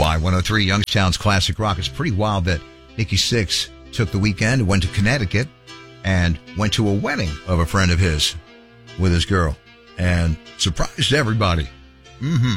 Y103 Youngstown's Classic Rock. It's pretty wild that Nikki Sixx took the weekend, went to Connecticut, and went to a wedding of a friend of his with his girl and surprised everybody.